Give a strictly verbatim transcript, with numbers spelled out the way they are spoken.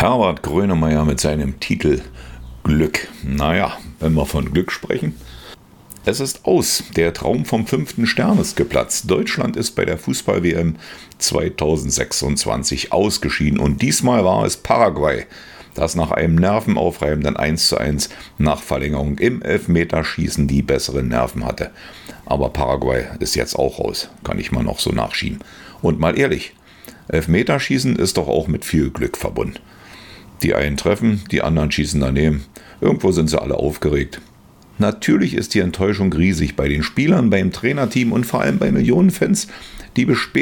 Herbert Grönemeyer mit seinem Titel Glück. Naja, wenn wir von Glück sprechen. Es ist aus. Der Traum vom fünften Stern ist geplatzt. Deutschland ist bei der Fußball-W M zweitausendsechsundzwanzig ausgeschieden. Und diesmal war es Paraguay, das nach einem nervenaufreibenden eins zu eins nach Verlängerung im Elfmeterschießen die besseren Nerven hatte. Aber Paraguay ist jetzt auch raus. Kann ich mal noch so nachschieben. Und mal ehrlich, Elfmeterschießen ist doch auch mit viel Glück verbunden. Die einen treffen, die anderen schießen daneben. Irgendwo sind sie alle aufgeregt. Natürlich ist die Enttäuschung riesig bei den Spielern, beim Trainerteam und vor allem bei Millionen Fans, die bis